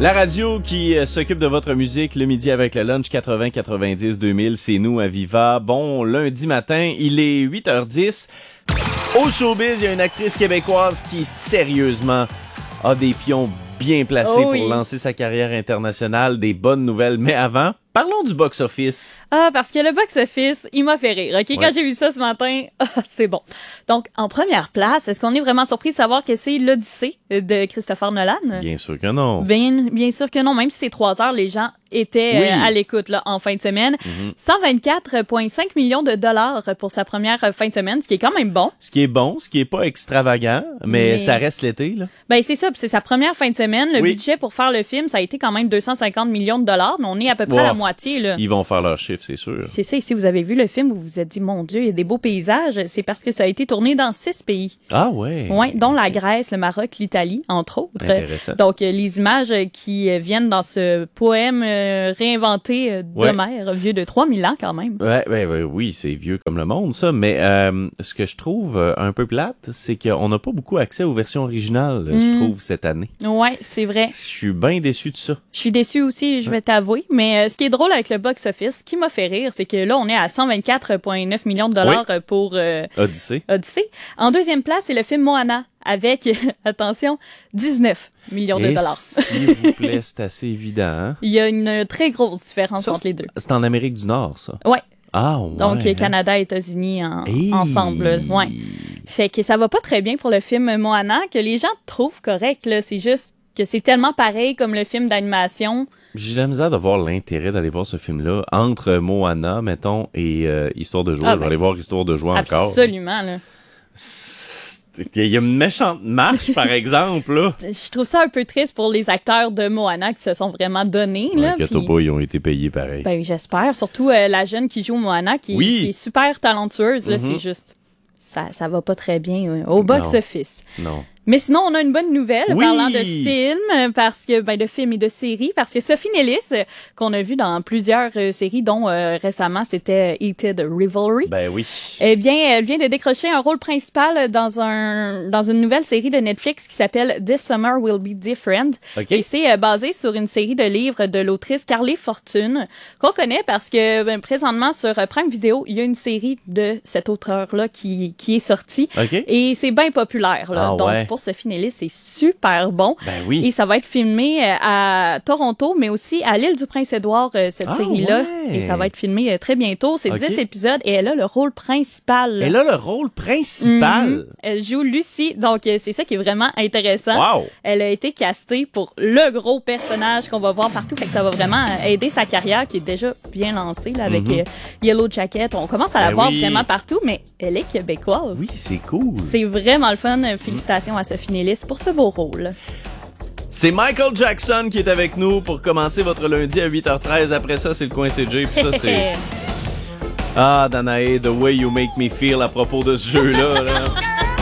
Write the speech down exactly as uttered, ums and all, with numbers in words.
La radio qui euh, s'occupe de votre musique le midi avec le lunch quatre-vingts quatre-vingt-dix deux mille, c'est nous à Viva. Bon, lundi matin, il est huit heures dix. Au showbiz, il y a une actrice québécoise qui, sérieusement, a des pions bien placés oh oui. pour lancer sa carrière internationale. Des bonnes nouvelles. Mais avant, parlons du box-office. Ah, parce que le box-office, il m'a fait rire. OK, ouais. Quand j'ai vu ça ce matin, ah, c'est bon. Donc, en première place, est-ce qu'on est vraiment surpris de savoir que c'est l'Odyssée de Christopher Nolan? Bien sûr que non. Bien, bien sûr que non. Même si c'est trois heures, les gens étaient oui. euh, à l'écoute là en fin de semaine. Mm-hmm. cent vingt-quatre virgule cinq millions de dollars pour sa première fin de semaine, ce qui est quand même bon. Ce qui est bon, ce qui est pas extravagant, mais, mais... ça reste l'été, là. Ben, c'est ça. C'est sa première fin de semaine. Le oui. budget pour faire le film, ça a été quand même deux cent cinquante millions de dollars. Mais on est à peu près wow. à la moitié, là. Ils vont faire leur chiffre, c'est sûr. C'est ça. Et si vous avez vu le film, vous vous êtes dit, mon Dieu, il y a des beaux paysages. C'est parce que ça a été tourné dans six pays. Ah ouais. Ouais, dont la Grèce, le Maroc, l'Italie, entre autres. Intéressant. Donc, les images qui viennent dans ce poème euh, réinventé d'Homère, ouais. vieux de trois mille ans quand même. Ouais, ouais, ouais, oui, c'est vieux comme le monde, ça. Mais euh, ce que je trouve un peu plate, c'est qu'on n'a pas beaucoup accès aux versions originales, mm. je trouve, cette année. Ouais, c'est vrai. Je suis bien déçu de ça. Je suis déçu aussi, je vais t'avouer. Mais euh, ce qui est drôle avec le box-office, ce qui m'a fait rire, c'est que là, on est à cent vingt-quatre virgule neuf millions de dollars oui. pour euh, Odyssée. Odyssée. En deuxième place, c'est le film Moana, avec, attention, dix-neuf millions de Et dollars. S'il vous plaît, c'est assez évident. Hein? Il y a une très grosse différence ça, entre les deux. C'est en Amérique du Nord, ça? Ouais. Ah, ouais. Donc, Canada et États-Unis en, hey. ensemble. Ouais. Fait que ça va pas très bien pour le film Moana, que les gens trouvent correct, là. C'est juste que c'est tellement pareil comme le film d'animation. J'ai la misère de voir l'intérêt d'aller voir ce film-là entre Moana, mettons, et euh, Histoire de joie. Ah, ben, je vais aller voir Histoire de joie absolument, encore. Absolument, là. Il y a une méchante marche, par exemple, là. Je trouve ça un peu triste pour les acteurs de Moana qui se sont vraiment donnés, ouais, là. Puis... pas, ils ont été payés pareil. Ben, j'espère. Surtout euh, la jeune qui joue Moana, qui, oui. qui est super talentueuse, là. Mm-hmm. C'est juste... Ça, ça va pas très bien euh, au box-office. Non. non. Mais sinon, on a une bonne nouvelle oui. parlant de films, parce que ben de films et de séries, parce que Sophie Nellis, euh, qu'on a vu dans plusieurs euh, séries, dont euh, récemment c'était Heated Rivalry. Ben oui. Eh bien, elle vient de décrocher un rôle principal dans un dans une nouvelle série de Netflix qui s'appelle This Summer Will Be Different. Okay. Et c'est euh, basé sur une série de livres de l'autrice Carly Fortune, qu'on connaît parce que ben, présentement sur Prime Video, il y a une série de cet auteur-là qui qui est sortie. Okay. Et c'est bien populaire, là. Ah, Donc, ouais. pour Sophie Nellis, c'est super bon. Ben oui. Et ça va être filmé à Toronto, mais aussi à l'île du Prince-Édouard, cette ah, série-là. Ouais. Et ça va être filmé très bientôt. C'est okay. dix épisodes et elle a le rôle principal. Elle a le rôle principal? Mm-hmm. Elle joue Lucie. Donc, c'est ça qui est vraiment intéressant. Wow. Elle a été castée pour le gros personnage qu'on va voir partout. Fait que ça va vraiment aider sa carrière qui est déjà bien lancée, là, avec mm-hmm. Yellow Jacket. On commence à la ben voir oui. vraiment partout, mais elle est québécoise. Oui, c'est cool. C'est vraiment le fun. Félicitations à Sophie Nellis pour ce beau rôle. C'est Michael Jackson qui est avec nous pour commencer votre lundi à huit heures treize. Après ça, c'est le coin C J. Puis ça, c'est... Ah, Danae, The Way You Make Me Feel à propos de ce jeu-là. Là.